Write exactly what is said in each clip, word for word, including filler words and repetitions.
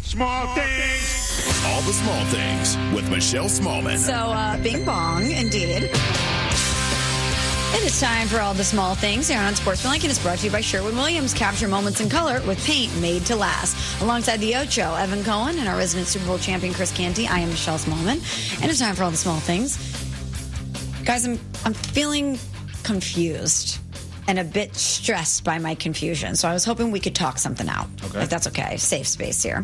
Small things. All the small things with Michelle Smallman. So, uh, bing bong, indeed. It is time for all the small things here on Sportsmanlike, and it's brought to you by Sherwin-Williams. Capture moments in color with paint made to last. Alongside the Ocho, Evan Cohen, and our resident Super Bowl champion, Chris Canty, I am Michelle Smallman, and it's time for all the small things. Guys, I'm I'm feeling confused and a bit stressed by my confusion, so I was hoping we could talk something out. Okay. If that's okay. Safe space here.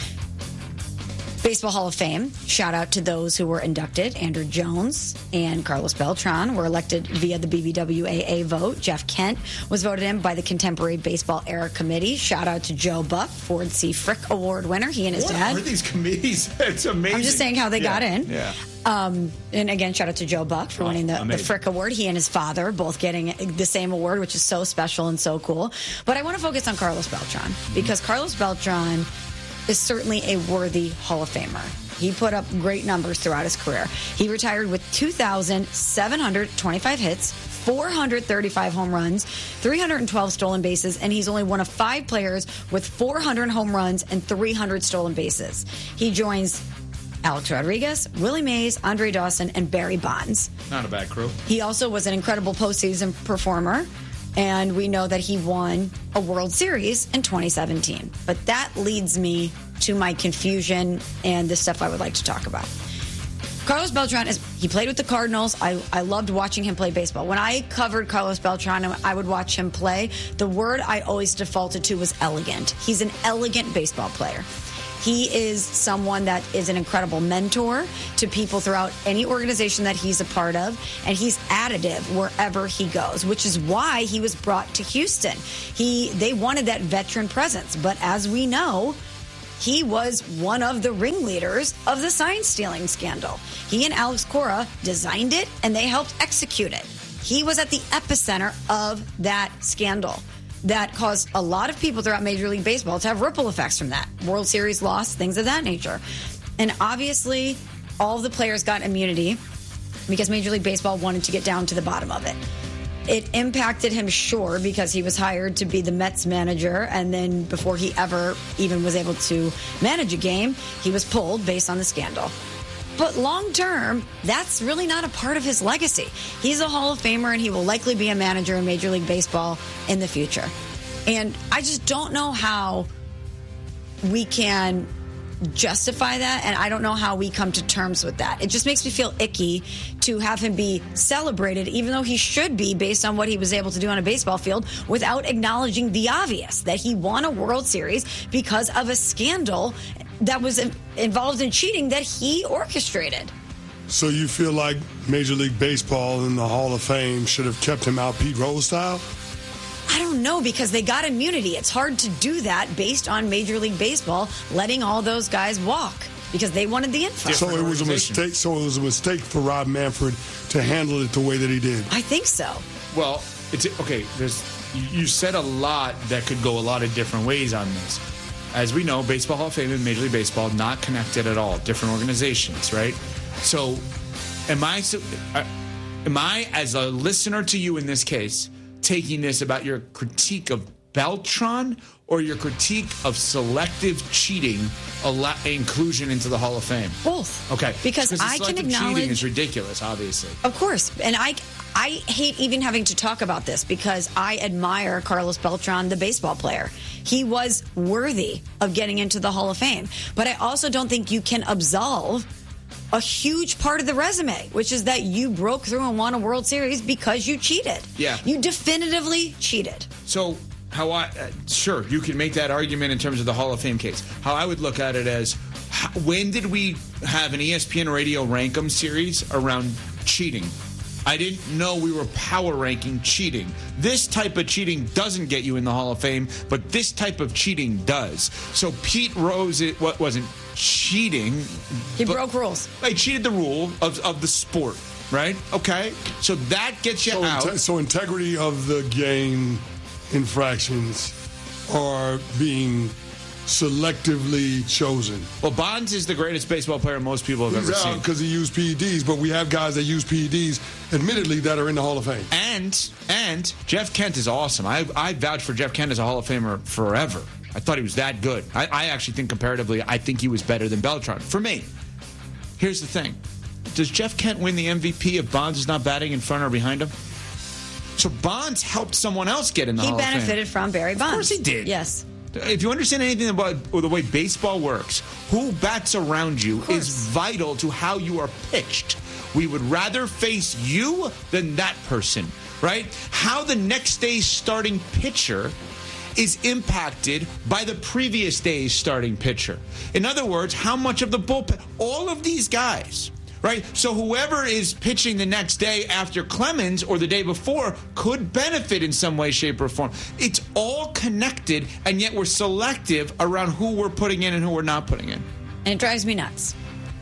Baseball Hall of Fame. Shout out to those who were inducted. Andrew Jones and Carlos Beltran were elected via the B B W A A vote. Jeff Kent was voted in by the Contemporary Baseball Era Committee. Shout out to Joe Buck, Ford C. Frick Award winner. He and his what dad. What are these committees? It's amazing. I'm just saying how they yeah. got in. Yeah. Um, and again, shout out to Joe Buck for Oh, winning the, the amazing. Frick Award. He and his father both getting the same award, which is so special and so cool. But I want to focus on Carlos Beltran because Carlos Beltran is certainly a worthy Hall of Famer. He put up great numbers throughout his career. He retired with two thousand seven hundred twenty-five hits, four hundred thirty-five home runs, three hundred twelve stolen bases, and he's only one of five players with four hundred home runs and three hundred stolen bases. He joins Alex Rodriguez, Willie Mays, Andre Dawson, and Barry Bonds. Not a bad crew. He also was an incredible postseason performer, and we know that he won a World Series in twenty seventeen. But that leads me to my confusion and the stuff I would like to talk about. Carlos Beltran, is he played with the Cardinals. I, I loved watching him play baseball. When I covered Carlos Beltran, I would watch him play. The word I always defaulted to was elegant. He's an elegant baseball player. He is someone that is an incredible mentor to people throughout any organization that he's a part of, and he's additive wherever he goes, which is why he was brought to Houston. He they wanted that veteran presence, but as we know, he was one of the ringleaders of the sign stealing scandal. He and Alex Cora designed it, and they helped execute it. He was at the epicenter of that scandal that caused a lot of people throughout Major League Baseball to have ripple effects from that. World Series loss, things of that nature. And obviously, all of the players got immunity because Major League Baseball wanted to get down to the bottom of it. It impacted him, sure, because he was hired to be the Mets manager, and then before he ever even was able to manage a game, he was pulled based on the scandal. But long term, that's really not a part of his legacy. He's a Hall of Famer, and he will likely be a manager in Major League Baseball in the future. And I just don't know how we can justify that, and I don't know how we come to terms with that. It just makes me feel icky to have him be celebrated, even though he should be, based on what he was able to do on a baseball field, without acknowledging the obvious, that he won a World Series because of a scandal that was involved in cheating that he orchestrated. So you feel like Major League Baseball and the Hall of Fame should have kept him out Pete Rose style? I don't know, because they got immunity. It's hard to do that based on Major League Baseball letting all those guys walk because they wanted the info. So it was a mistake. So it was a mistake for Rob Manfred to handle it the way that he did. I think so. Well, it's okay. There's you you said a lot that could go a lot of different ways on this. As we know, Baseball Hall of Fame and Major League Baseball not connected at all. Different organizations, right? So, am I? Am I, as a listener to you in this case, taking this about your critique of Beltran or your critique of selective cheating inclusion into the Hall of Fame? Both. Okay. Because I can acknowledge cheating is ridiculous, obviously. Of course. And I I hate even having to talk about this because I admire Carlos Beltran, the baseball player. He was worthy of getting into the Hall of Fame. But I also don't think you can absolve a huge part of the resume, which is that you broke through and won a World Series because you cheated. Yeah. You definitively cheated. So how I, uh, sure, you can make that argument in terms of the Hall of Fame case. How I would look at it as, how, when did we have an E S P N Radio Rankem series around cheating? I didn't know we were power ranking cheating. This type of cheating doesn't get you in the Hall of Fame, but this type of cheating does. So Pete Rose, it what wasn't cheating. He broke rules. He cheated the rule of, of the sport, right? Okay. So that gets you so out. Inte- so integrity of the game infractions are being selectively chosen. Well, Bonds is the greatest baseball player most people have He's ever out seen. because he used P E Ds, but we have guys that use P E Ds, admittedly, that are in the Hall of Fame. And and Jeff Kent is awesome. I I vouch for Jeff Kent as a Hall of Famer forever. I thought he was that good. I, I actually think comparatively, I think he was better than Beltran. For me, here's the thing. Does Jeff Kent win the M V P if Bonds is not batting in front or behind him? So Bonds helped someone else get in the he Hall of Fame. He benefited from Barry Bonds. Of course he did. Yes. If you understand anything about the way baseball works, who bats around you is vital to how you are pitched. We would rather face you than that person, right? How the next day's starting pitcher is impacted by the previous day's starting pitcher. In other words, how much of the bullpen, all of these guys, right? So whoever is pitching the next day after Clemens or the day before could benefit in some way, shape, or form. It's all connected, and yet we're selective around who we're putting in and who we're not putting in. And it drives me nuts.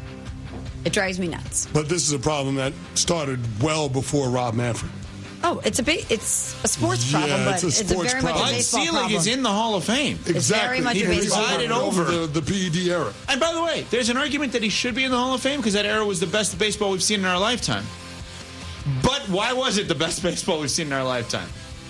It drives me nuts. But this is a problem that started well before Rob Manfred. Oh, it's a big, it's a sports Yeah, problem, but it's a it's, a sports very problem. much a Bud baseball Selig problem. is in the Hall of Fame. Exactly. very much He a baseball presided problem. over the, the P E D era. And by the way, there's an argument that he should be in the Hall of Fame because that era was the best baseball we've seen in our lifetime. But why was it the best baseball we've seen in our lifetime?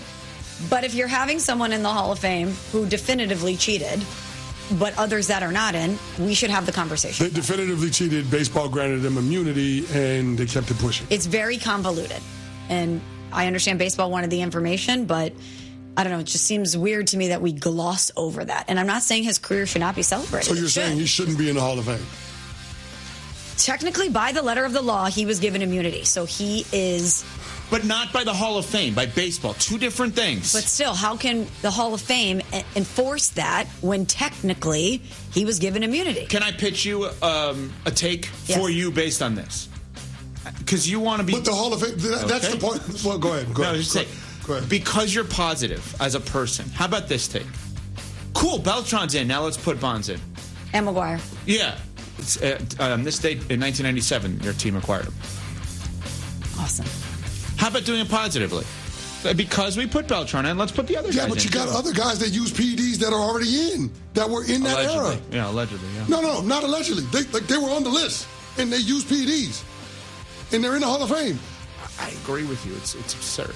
But if you're having someone in the Hall of Fame who definitively cheated, but others that are not in, we should have the conversation. They definitively cheated. Baseball granted them immunity, and they kept it pushing. It's very convoluted. And I understand baseball wanted the information, but I don't know. It just seems weird to me that we gloss over that. And I'm not saying his career should not be celebrated. So you're It saying should. he shouldn't be in the Hall of Fame? Technically, by the letter of the law, he was given immunity. So he is... But not by the Hall of Fame, by baseball. Two different things. But still, how can the Hall of Fame e- enforce that when technically he was given immunity? Can I pitch you um, a take Yes. for you based on this? Because you want to be... But the Hall of Fame, that, that's Okay. the point. Well, go ahead. Go No, ahead. just Go, say, go ahead. because you're positive as a person. How about this take? Cool, Beltran's in. Now let's put Bonds in. And McGuire. Yeah. It's, uh, um, this date in nineteen ninety-seven, your team acquired him. Awesome. How about doing it positively? Because we put Beltran in, let's put the other Yeah, guys but in. you got other guys that use P E Ds that are already in, that were in that Allegedly. era. Yeah, allegedly, yeah. No, no, not allegedly. They, like, they were on the list, and they used P E Ds. And they're in the Hall of Fame. I agree with you. It's, it's absurd.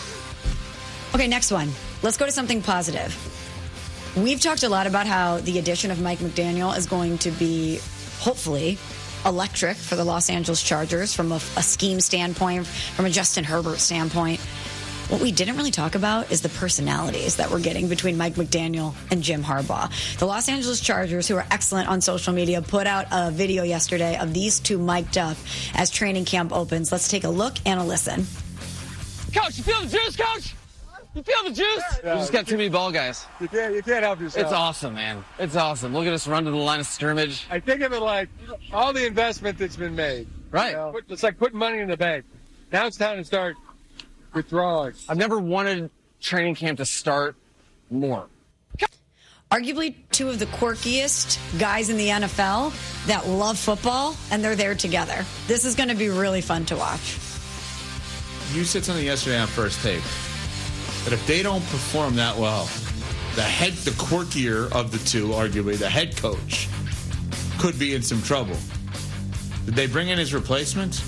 Okay, next one. Let's go to something positive. We've talked a lot about how the addition of Mike McDaniel is going to be, hopefully, electric for the Los Angeles Chargers from a, a scheme standpoint, from a Justin Herbert standpoint. What we didn't really talk about is the personalities that we're getting between Mike McDaniel and Jim Harbaugh. The Los Angeles Chargers, who are excellent on social media, put out a video yesterday of these two mic'd up as training camp opens. Let's take a look and a listen. Coach, you feel the juice, Coach? You feel the juice? Yeah, we just got too many ball guys. You can't, you can't help yourself. It's awesome, man. It's awesome. Look at us run to the line of scrimmage. I think of it like all the investment that's been made. Right. You know, put- it's like putting money in the bank. Now it's time to start withdrawing. I've never wanted training camp to start more. Arguably two of the quirkiest guys in the N F L that love football, and they're there together. This is going to be really fun to watch. You said something yesterday on First Take that if they don't perform that well, the head, the quirkier of the two, arguably the head coach, could be in some trouble. Did they bring in his replacement?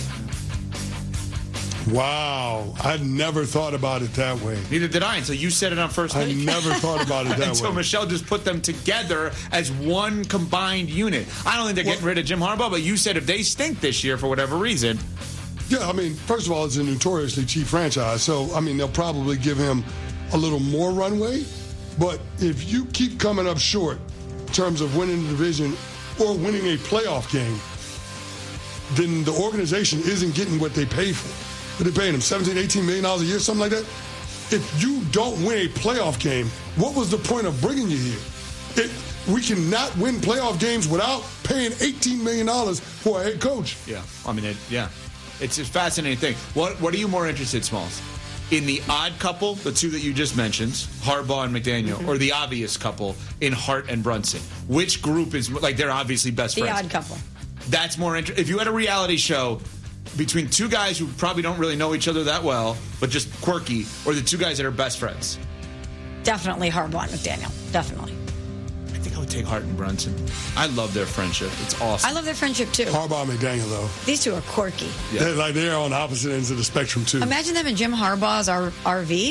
Wow. I never thought about it that way. Neither did I until you said it on First I Take. never thought about it that Until way. Michelle just put them together as one combined unit. I don't think they're getting Well- rid of Jim Harbaugh, but you said if they stink this year for whatever reason, Yeah, I mean, first of all, it's a notoriously cheap franchise. So, I mean, they'll probably give him a little more runway. But if you keep coming up short in terms of winning the division or winning a playoff game, then the organization isn't getting what they pay for. What are they paying him, seventeen, eighteen million dollars a year, something like that? If you don't win a playoff game, what was the point of bringing you here? It, we cannot win playoff games without paying eighteen million dollars for a head coach. yeah, I mean, it, yeah. It's a fascinating thing. What What are you more interested, Smalls? In the odd couple, the two that you just mentioned, Harbaugh and McDaniel, Mm-hmm. or the obvious couple in Hart and Brunson? Which group is, like, they're obviously best The friends. odd couple. That's more interesting. If you had a reality show between two guys who probably don't really know each other that well, but just quirky, or the two guys that are best friends, Definitely Harbaugh and McDaniel. Definitely. I think I would take Hart and Brunson. I love their friendship. It's awesome. I love their friendship too. Harbaugh and McDaniel, though. These two are quirky. Yeah. They're like they're on opposite ends of the spectrum too. Imagine them in Jim Harbaugh's R- RV.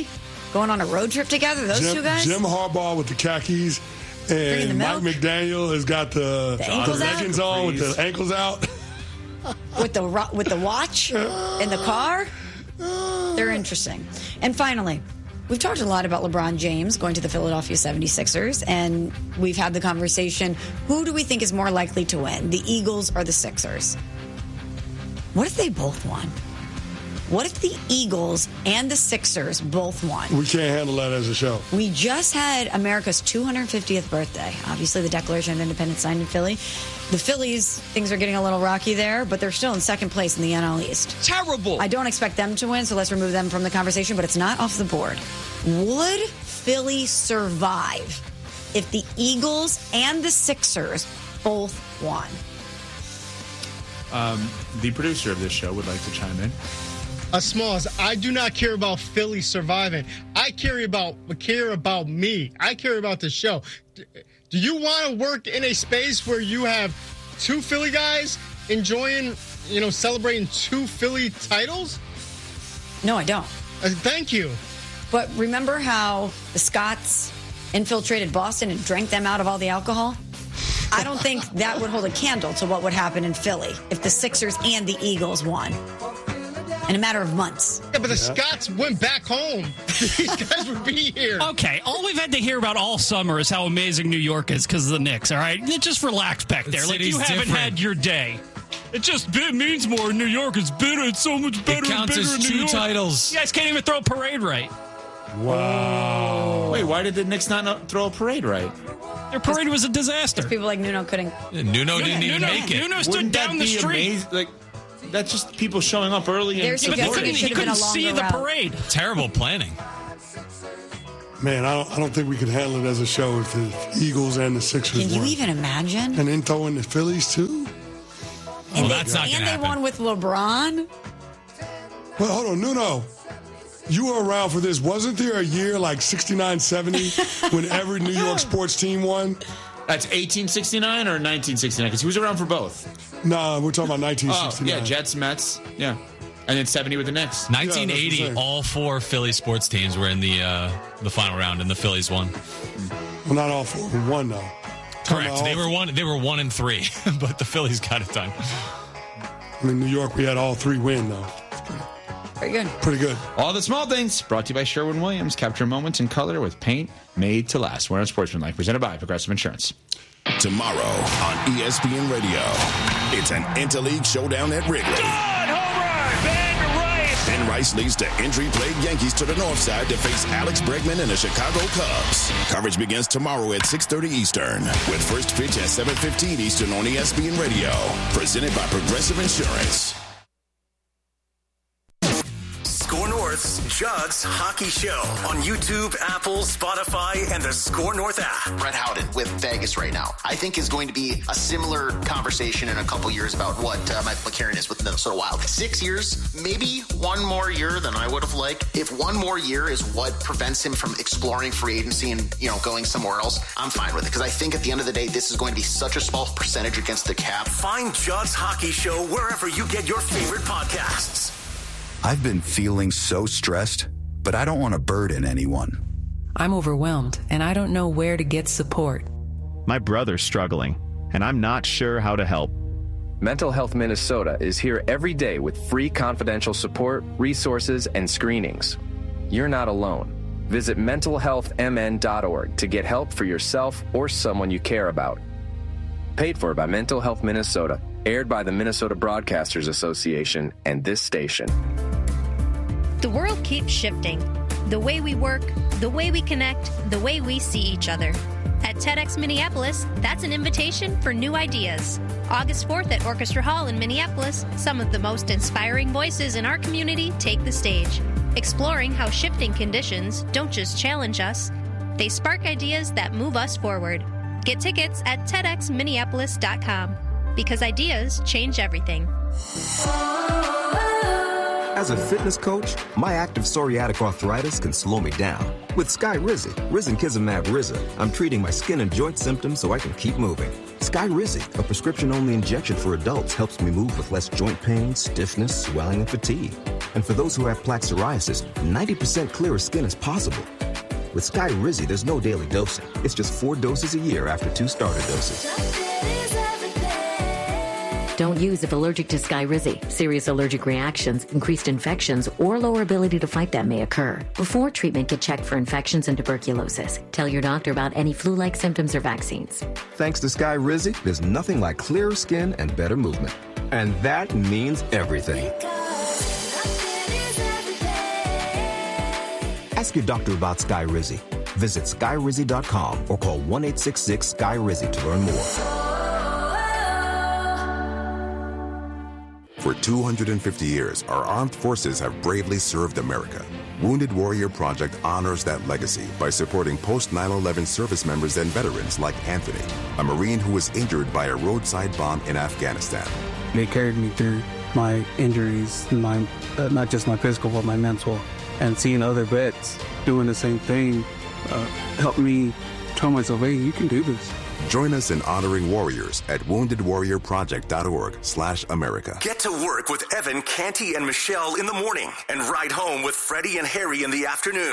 going on a road trip together, those Jim, two guys? Jim Harbaugh with the khakis, Bringing the and Mike milk? McDaniel has got the, The the ankles out? leggings on with the ankles out. with the ro- with the watch in the car. They're interesting. And finally, we've talked a lot about LeBron James going to the Philadelphia seventy-sixers, and we've had the conversation, who do we think is more likely to win, the Eagles or the Sixers? What if they both won? What if the Eagles and the Sixers both won? We can't handle that as a show. We just had America's two hundred fiftieth birthday. Obviously, the Declaration of Independence signed in Philly. The Phillies, things are getting a little rocky there, but they're still in second place in the N L East. Terrible. I don't expect them to win, so let's remove them from the conversation, but it's not off the board. Would Philly survive if the Eagles and the Sixers both won? Um, the producer of this show would like to chime in. Uh, Smalls, I do not care about Philly surviving. I care about care about me. I care about the show. Do you want to work in a space where you have two Philly guys enjoying, you know, celebrating two Philly titles? No, I don't. Uh, thank you. But remember how the Scots infiltrated Boston and drank them out of all the alcohol? I don't think that would hold a candle to what would happen in Philly if the Sixers and the Eagles won in a matter of months. Yeah, but the yeah. Scots went back home. These guys would be here. Okay, all we've had to hear about all summer is how amazing New York is because of the Knicks, all right? Just relax back there. The like, you haven't different. had your day. It just it means more. New York is better. It's so much better. It counts and bigger as in New two York. titles. You guys can't even throw a parade right. Wow. Wait, why did the Knicks not throw a parade right? Their parade was a disaster. People like Nuno couldn't. Yeah, Nuno didn't even Nuno, make it. Nuno stood Wouldn't down that the be street. amazing? Like, that's just people showing up early and There's Yeah, but they Yes, couldn't, it he should've been couldn't a see longer the route. parade. Terrible planning. Man, I don't, I don't think we could handle it as a show with the Eagles and the Sixers Can you won. even imagine? And then throw in the Phillies, too? And, Well, they, that's not and gonna they happen. won with LeBron. Well, hold on, Nuno. You were around for this. Wasn't there a year like sixty-nine seventy when every New York sports team won? That's eighteen sixty-nine or nineteen sixty-nine? Because he was around for both. Nah, we're talking about nineteen Oh, sixty-nine. yeah, Jets, Mets, yeah. And then seventy with the Knicks. nineteen Yeah, eighty, that's what I'm saying. all four Philly sports teams were in the uh, the final round, and the Phillies won. Well, not all four. We won, though. Correct. all They were four. one. They were one and three, but the Phillies got it done. I mean, New York, we had all three win, though. Very good. Pretty good. All the small things brought to you by Sherwin-Williams. Capture moments in color with paint made to last. We're on Sportsmanlike, presented by Progressive Insurance. Tomorrow on E S P N Radio, it's an Interleague showdown at Wrigley. Home run, Ben Rice. Ben Rice leads the injury-plagued Yankees to the north side to face Alex Bregman and the Chicago Cubs. Coverage begins tomorrow at six thirty Eastern, with first pitch at seven fifteen Eastern on E S P N Radio. Presented by Progressive Insurance. Score North's Judd's Hockey Show on YouTube, Apple, Spotify, and the Score North app. Brett Howden with Vegas right now, I think is going to be a similar conversation in a couple years about what uh, Michael McCarron is with the Minnesota Wild. Six years, maybe one more year than I would have liked. If one more year is what prevents him from exploring free agency and, you know, going somewhere else, I'm fine with it. Because I think at the end of the day, this is going to be such a small percentage against the cap. Find Judd's Hockey Show wherever you get your favorite podcasts. I've been feeling so stressed, but I don't want to burden anyone. I'm overwhelmed, and I don't know where to get support. My brother's struggling, and I'm not sure how to help. Mental Health Minnesota is here every day with free confidential support, resources, and screenings. You're not alone. Visit mental health m n dot org to get help for yourself or someone you care about. Paid for by Mental Health Minnesota. Aired by the Minnesota Broadcasters Association and this station. The world keeps shifting. The way we work, the way we connect, the way we see each other. At TEDx Minneapolis, that's an invitation for new ideas. August fourth at Orchestra Hall in Minneapolis, some of the most inspiring voices in our community take the stage, exploring how shifting conditions don't just challenge us, they spark ideas that move us forward. Get tickets at ted x minneapolis dot com. Because ideas change everything. As a fitness coach, my active psoriatic arthritis can slow me down. With Skyrizi, Risankizumab Riza, I'm treating my skin and joint symptoms so I can keep moving. Skyrizi, a prescription-only injection for adults, helps me move with less joint pain, stiffness, swelling, and fatigue. And for those who have plaque psoriasis, ninety percent clearer skin is possible. With Skyrizi, there's no daily dosing. It's just four doses a year after two starter doses. Don't use if allergic to Skyrizi. Serious allergic reactions, increased infections, or lower ability to fight them may occur. Before treatment, get checked for infections and tuberculosis. Tell your doctor about any flu-like symptoms or vaccines. Thanks to Skyrizi, there's nothing like clearer skin and better movement. And that means everything. Ask your doctor about Skyrizi. Visit Skyrizi dot com or call one eight six six Sky Rizzi to learn more. For two hundred fifty years, our armed forces have bravely served America. Wounded Warrior Project honors that legacy by supporting post nine eleven service members and veterans like Anthony, a Marine who was injured by a roadside bomb in Afghanistan. They carried me through my injuries, my uh, not just my physical, but my mental. And seeing other vets doing the same thing uh, helped me tell myself, hey, you can do this. Join us in honoring warriors at wounded warrior project dot org slash America. Get to work with Evan, Canty, and Michelle in the morning and ride home with Freddie and Harry in the afternoon.